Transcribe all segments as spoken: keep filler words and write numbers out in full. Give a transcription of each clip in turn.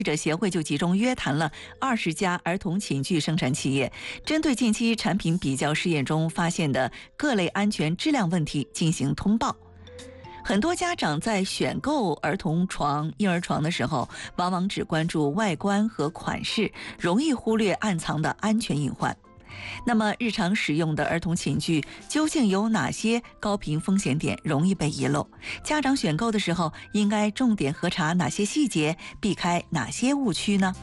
者协会就集中约谈了二十家儿童寝具生产企业，针对近期产品比较试验中发现的各类安全质量问题进行通报。很多家长在选购儿童床、婴儿床的时候，往往只关注外观和款式，容易忽略暗藏的安全隐患。那么日常使用的儿童寝具究竟有哪些高频风险点容易被遗漏？家长选购的时候应该重点核查哪些细节，避开哪些误区呢？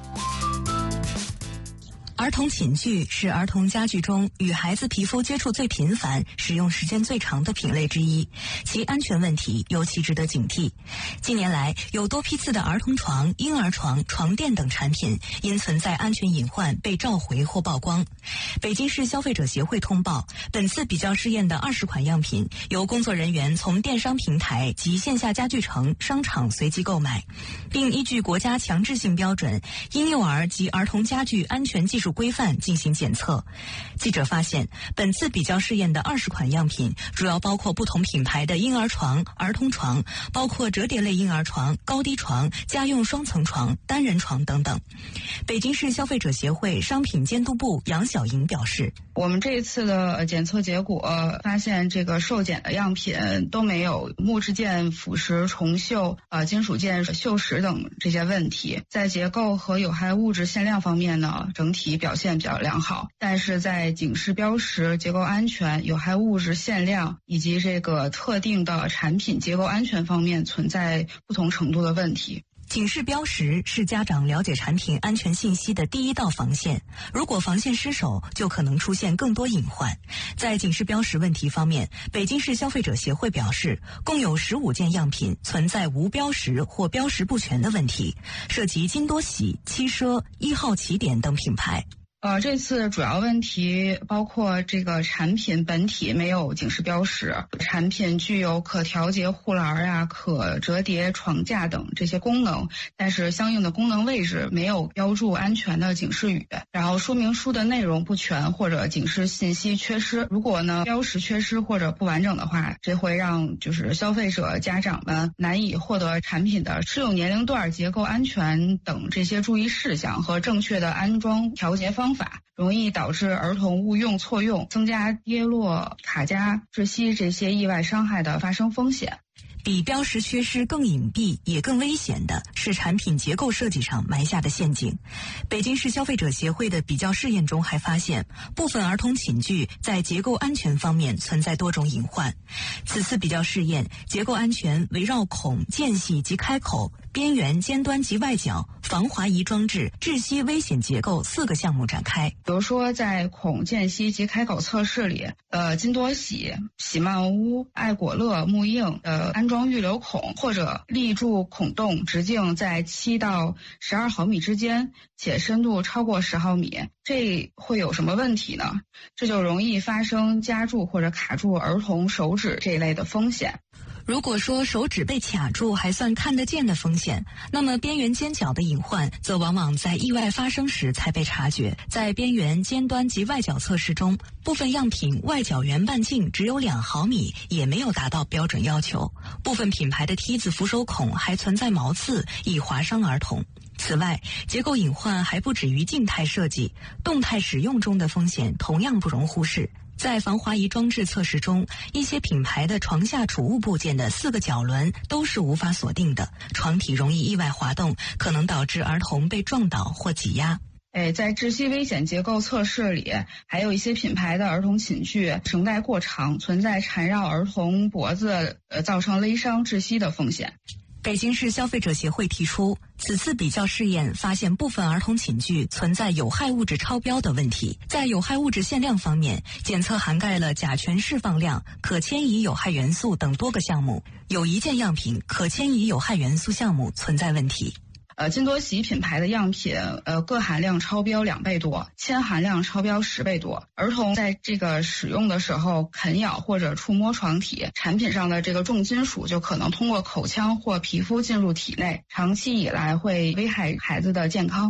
儿童寝具是儿童家具中与孩子皮肤接触最频繁、使用时间最长的品类之一，其安全问题尤其值得警惕。近年来，有多批次的儿童床、婴儿床、床垫等产品因存在安全隐患被召回或曝光。北京市消费者协会通报，本次比较试验的二十款样品由工作人员从电商平台及线下家具城、商场随机购买，并依据国家强制性标准《婴幼儿及儿童家具安全技术规范》进行检测。记者发现，本次比较试验的二十款样品主要包括不同品牌的婴儿床、儿童床，包括折叠类婴儿床、高低床、家用双层床、单人床等等。北京市消费者协会商品监督部杨晓莹表示， 我们这一次的检测结果发现，这个受检的样品都没有木质件腐蚀、重锈、呃金属件锈蚀等这些问题。在结构和有害物质限量方面呢，整体表现比较良好，但是在警示标识、结构安全、有害物质限量以及这个特定的产品结构安全方面存在不同程度的问题。 警示标识是家长了解产品安全信息的第一道防线，如果防线失守，就可能出现更多隐患。在警示标识问题方面，北京市消费者协会表示，共有十五件样品存在无标识或标识不全的问题，涉及金多喜、七奢、一号起点等品牌。 呃，这次主要问题包括这个产品本体没有警示标识，产品具有可调节护栏啊、可折叠床架等这些功能，但是相应的功能位置没有标注安全的警示语，然后说明书的内容不全或者警示信息缺失。如果呢标识缺失或者不完整的话，这会让就是消费者家长们难以获得产品的适用年龄段、结构安全等这些注意事项和正确的安装调节方法。方法容易导致儿童误用错用，增加跌落、卡夹、窒息这些意外伤害的发生风险。 比标识缺失更隐蔽也更危险的是产品结构设计上埋下的陷阱。北京市消费者协会的比较试验中还发现，部分儿童寝具在结构安全方面存在多种隐患。此次比较试验，结构安全围绕孔、间隙及开口、边缘、尖端及外角、防滑移装置、窒息危险结构四个项目展开。 比如说，在孔、间隙及开口测试里，呃，金多喜、喜曼屋、爱果乐、木印呃安装预留孔或者立柱孔洞直径在七到十二毫米之间，且深度超过十毫米，这会有什么问题呢？这就容易发生夹住或者卡住儿童手指这一类的风险。 如果说手指被卡住还算看得见的风险，那么边缘尖角的隐患则往往在意外发生时才被察觉。在边缘、尖端及外角测试中，部分样品外角圆半径只有两毫米，也没有达到标准要求。部分品牌的梯子扶手孔还存在毛刺，易划伤儿童。此外，结构隐患还不止于静态设计，动态使用中的风险同样不容忽视。在防滑移装置测试中，一些品牌的床下储物部件的四个角轮都是无法锁定的，床体容易意外滑动，可能导致儿童被撞倒或挤压。 哎，在窒息危险结构测试里，还有一些品牌的儿童寝具绳带过长，存在缠绕儿童脖子，呃，造成勒伤窒息的风险。 北京市消费者协会提出，此次比较试验发现部分儿童寝具存在有害物质超标的问题。在有害物质限量方面，检测涵盖了甲醛释放量、可迁移有害元素等多个项目，有一件样品可迁移有害元素项目存在问题。 呃，金多喜品牌的样品，呃，铬含量超标两倍多，铅含量超标十倍多。儿童在这个使用的时候啃咬或者触摸床体，产品上的这个重金属就可能通过口腔或皮肤进入体内，长期以来会危害孩子的健康。 此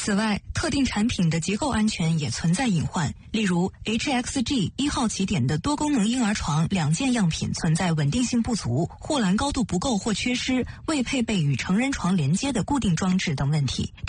此外，特定产品的结构安全也存在隐患，例如 H X G 一号起点的多功能婴儿床两件样品存在稳定性不足、护栏高度不够或缺失、未配备与成人床连接的固定装置等问题。